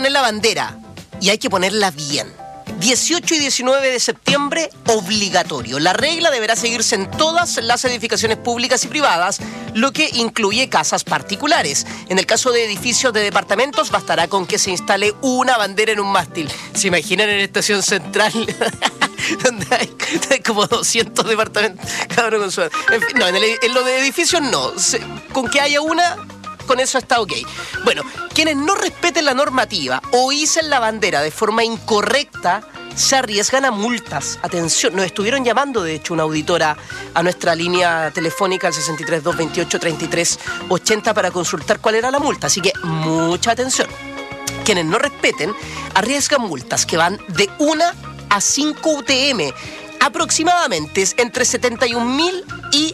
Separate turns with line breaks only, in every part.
poner la bandera y hay que ponerla bien. 18 y 19 de septiembre, obligatorio. La regla deberá seguirse en todas las edificaciones públicas y privadas, lo que incluye casas particulares. En el caso de edificios de departamentos, bastará con que se instale una bandera en un mástil. ¿Se imaginan en Estación Central? Donde hay como 200 departamentos, cada uno con su... En fin, no, en lo de edificios no. Con que haya una... Con eso está ok. Bueno, quienes no respeten la normativa o izan la bandera de forma incorrecta se arriesgan a multas. Atención, nos estuvieron llamando, de hecho, una auditora a nuestra línea telefónica al 632283380 para consultar cuál era la multa. Así que mucha atención. Quienes no respeten arriesgan multas que van de 1 a 5 UTM. Aproximadamente es entre 71.000 y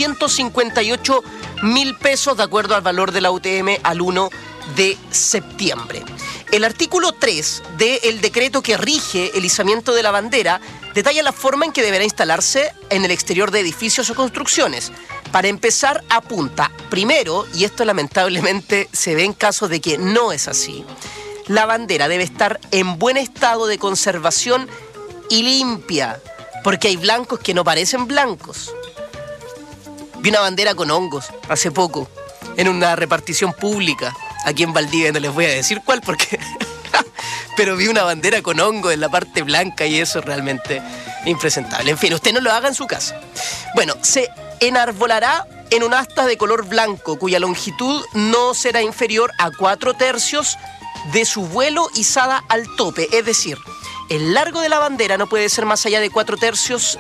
358.000 pesos, de acuerdo al valor de la UTM al 1 de septiembre. El artículo 3 del decreto que rige el izamiento de la bandera detalla la forma en que deberá instalarse en el exterior de edificios o construcciones. Para empezar, apunta, primero, y esto lamentablemente se ve en casos de que no es así, la bandera debe estar en buen estado de conservación y limpia, porque hay blancos que no parecen blancos. Vi una bandera con hongos hace poco, en una repartición pública, aquí en Valdivia, no les voy a decir cuál porque... pero vi una bandera con hongo en la parte blanca y eso es realmente impresentable. En fin, usted no lo haga en su casa. Bueno, se enarbolará en un asta de color blanco, cuya longitud no será inferior a 4/3 de su vuelo izada al tope, es decir... El largo de la bandera no puede ser más allá de 4/3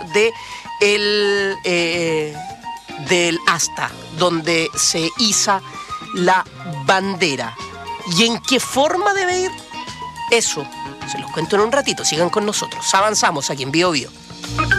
del asta donde se iza la bandera. ¿Y en qué forma debe ir? Eso se los cuento en un ratito. Sigan con nosotros. Avanzamos aquí en Bio Bio.